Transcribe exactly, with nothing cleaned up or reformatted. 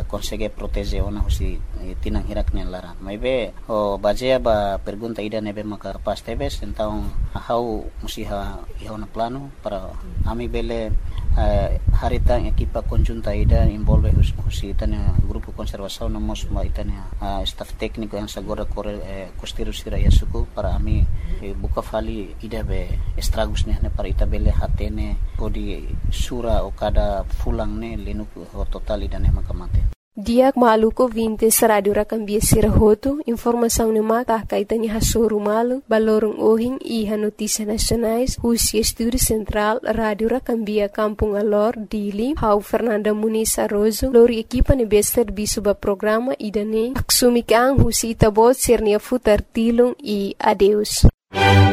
consegue proteger ona husi tinang hirak ne lara maibe o baje ba pergunta ida nebe maka pas tebes então how musi ha iona plano para ami bele uh, harita equipa conjunta ida envolve husi, husi itania grupo conservação nomos ma itania uh, staff técnico yang sagora kore eh, costeiro sira yasuku para ami eh, buka fali ida be estragos ne para ita bele hatene odi sura o kada fulang ne lenu ho total ida ne makamate. Diak maluko vintes radio rakambia sirahoto, informação ne mata kaitani hasuru malu, balorong ohing iha notícia nacionais, husi estúdio central, radio rakambia Kampung Alor, Dili, hau Fernanda Muniz Arrozo, lori equipa ne bester bisuba programa idane, aksumikang husi itabot sirnia futar tilong i adeus.